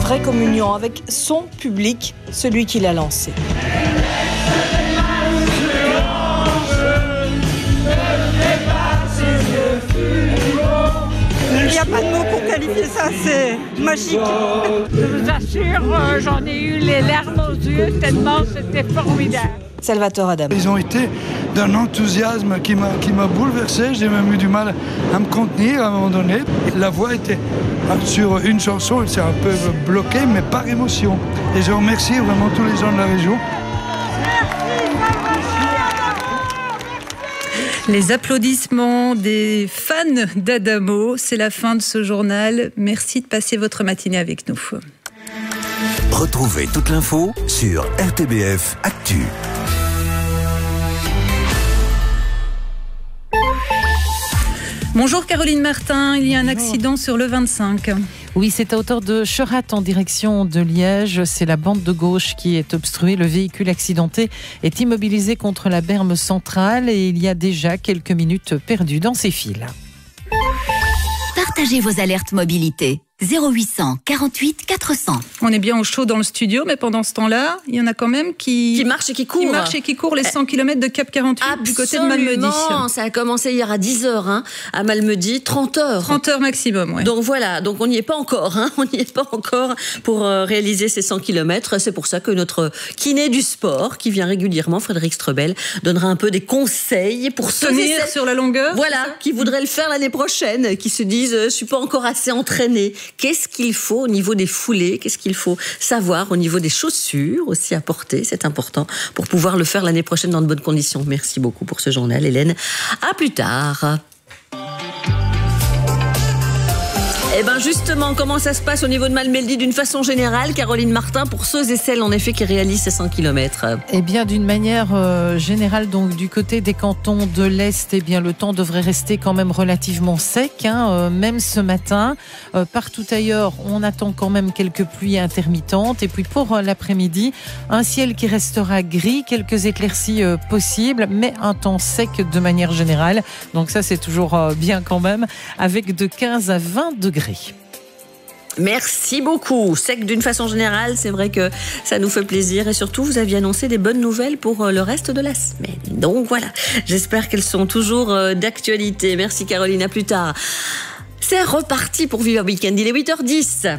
vraie communion avec son public, celui qui l'a lancé. Il n'y a pas de mots pour qualifier ça, c'est magique. Je vous assure, j'en ai eu les larmes aux yeux tellement c'était formidable. Salvatore Adamo. Ils ont été d'un enthousiasme qui m'a bouleversé. J'ai même eu du mal à me contenir à un moment donné. La voix était sur une chanson, elle s'est un peu bloquée, mais par émotion. Et je remercie vraiment tous les gens de la région. Les applaudissements des fans d'Adamo, c'est la fin de ce journal. Merci de passer votre matinée avec nous. Retrouvez toute l'info sur RTBF Actu. Bonjour Caroline Martin, il y a un accident sur le 25. Oui, c'est à hauteur de Cherat en direction de Liège. C'est la bande de gauche qui est obstruée. Le véhicule accidenté est immobilisé contre la berme centrale et il y a déjà quelques minutes perdues dans ses fils. Partagez vos alertes mobilité. 0800 48 400. On est bien au chaud dans le studio, mais pendant ce temps-là, il y en a quand même qui marchent et qui courent. Qui marchent et qui courent les 100 km de Cap 48 du côté de Malmedy. Ça a commencé hier à 10h à Malmedy, 30 heures. 30 heures maximum, oui. Donc voilà, donc on n'y est pas encore. On n'y est pas encore pour réaliser ces 100 km. C'est pour ça que notre kiné du sport, qui vient régulièrement, Frédéric Strebel, donnera un peu des conseils pour tenir sur la longueur. Voilà, qui voudraient le faire l'année prochaine, qui se disent je suis pas encore assez entraîné. Qu'est-ce qu'il faut au niveau des foulées? Qu'est-ce qu'il faut savoir au niveau des chaussures aussi à porter? C'est important pour pouvoir le faire l'année prochaine dans de bonnes conditions. Merci beaucoup pour ce journal, Hélène. À plus tard. Eh bien justement, comment ça se passe au niveau de Malmedy d'une façon générale, Caroline Martin, pour ceux et celles en effet qui réalisent ces 100 km? Eh bien d'une manière générale, donc du côté des cantons de l'Est, eh bien le temps devrait rester quand même relativement sec, même ce matin. Partout ailleurs, on attend quand même quelques pluies intermittentes. Et puis pour l'après-midi, un ciel qui restera gris, quelques éclaircies possibles, mais un temps sec de manière générale. Donc ça c'est toujours bien quand même, avec de 15 à 20 degrés. Merci beaucoup. Sec d'une façon générale, c'est vrai que ça nous fait plaisir et surtout vous aviez annoncé des bonnes nouvelles pour le reste de la semaine. Donc voilà, j'espère qu'elles sont toujours d'actualité. Merci Caroline, à plus tard. C'est reparti pour Viva Weekend, il est 8h10.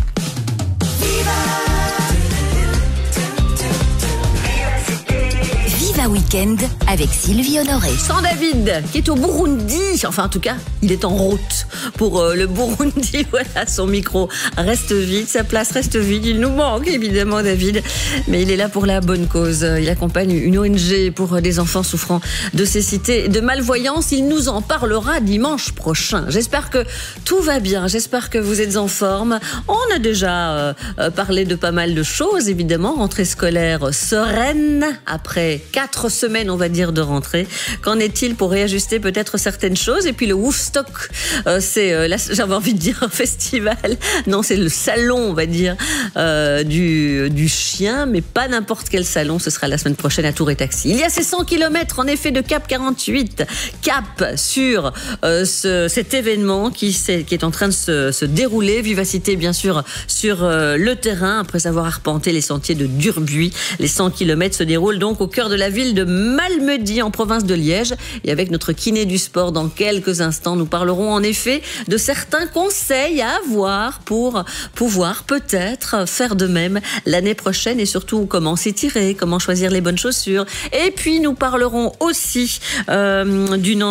Viva Weekend avec Sylvie Honoré. Sans David, qui est au Burundi. Enfin, en tout cas, il est en route pour le Burundi. Voilà, son micro reste vide, sa place reste vide. Il nous manque, évidemment, David. Mais il est là pour la bonne cause. Il accompagne une ONG pour des enfants souffrant de cécité et de malvoyance. Il nous en parlera dimanche prochain. J'espère que tout va bien. J'espère que vous êtes en forme. On a déjà parlé de pas mal de choses, évidemment. Rentrée scolaire sereine après 4 semaines, on va dire, de rentrée. Qu'en est-il pour réajuster peut-être certaines choses? Et puis le Woofstock, j'avais envie de dire un festival. Non, c'est le salon, on va dire, du chien, mais pas n'importe quel salon. Ce sera la semaine prochaine à Tour et Taxi. Il y a ces 100 km, en effet, de Cap 48. Cap sur cet événement qui est en train de se dérouler. Vivacité, bien sûr, sur le terrain. Après avoir arpenté les sentiers de Durbuy, les 100 km se déroulent donc au cœur de la ville de Malmedy, en province de Liège. Et avec notre kiné du sport, dans quelques instants, nous parlerons en effet de certains conseils à avoir pour pouvoir peut-être faire de même l'année prochaine et surtout comment s'étirer, comment choisir les bonnes chaussures. Et puis nous parlerons aussi d'une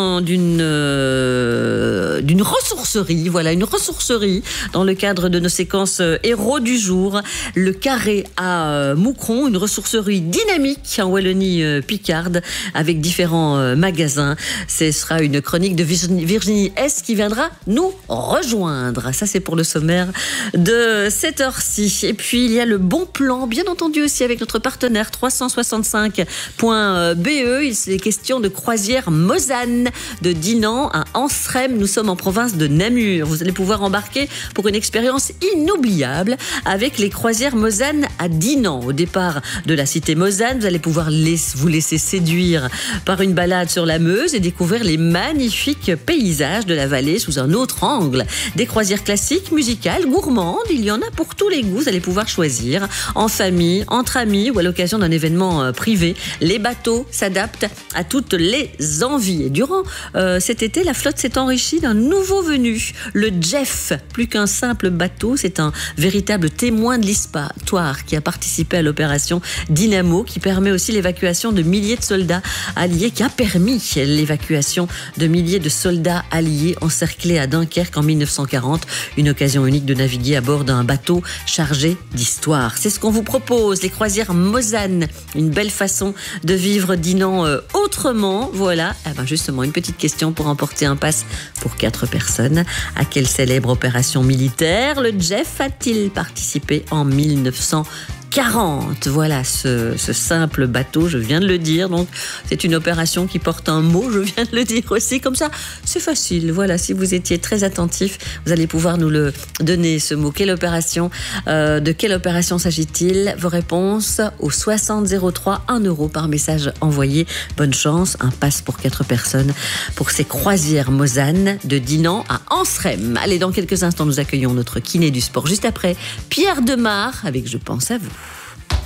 ressourcerie. Voilà, une ressourcerie dans le cadre de nos séquences héros du jour. Le Carré à Moucron, une ressourcerie dynamique en Wallonie-Picarde avec différents magasins. Ce sera une chronique de Virginie S qui viendra nous rejoindre. Ça, c'est pour le sommaire de cette heure-ci. Et puis, il y a le bon plan, bien entendu aussi avec notre partenaire 365.be. Il est question de croisière Mozane de Dinan à Anserem. Nous sommes en province de Namur. Vous allez pouvoir embarquer pour une expérience inoubliable avec les croisières Mozane à Dinan. Au départ de la cité Mozane, vous allez pouvoir vous laisser séduire par une balade sur la Meuse et découvrir les magnifiques paysages de la vallée sous un autre angle. Des croisières classiques, musicales, gourmandes, il y en a pour tous les goûts. Vous allez pouvoir choisir en famille, entre amis ou à l'occasion d'un événement privé. Les bateaux s'adaptent à toutes les envies. Et durant cet été, la flotte s'est enrichie d'un nouveau venu, le Jeff. Plus qu'un simple bateau, c'est un véritable témoin de l'histoire qui a participé à l'opération Dynamo, qui permet aussi l'évacuation de milliers de soldats alliés, qui a permis l'évacuation de milliers de soldats alliés encerclés à Dunkerque en 1940. Une occasion unique de naviguer à bord d'un bateau chargé d'histoire. C'est ce qu'on vous propose, les croisières Mozanne. Une belle façon de vivre Dinan autrement. Voilà, justement, une petite question pour emporter un pass pour 4 personnes. À quelle célèbre opération militaire le Jeff a-t-il participé en 1940? Voilà, ce simple bateau, je viens de le dire. Donc, c'est une opération qui porte un mot, je viens de le dire aussi. Comme ça, c'est facile. Voilà, si vous étiez très attentif, vous allez pouvoir nous le donner, ce mot. Quelle opération? De quelle opération s'agit-il? Vos réponses au 6003, 1 euro par message envoyé. Bonne chance, un pass pour 4 personnes pour ces croisières Mozanne de Dinan à Anseremme. Allez, dans quelques instants, nous accueillons notre kiné du sport. Juste après, Pierre Demar avec Je pense à vous.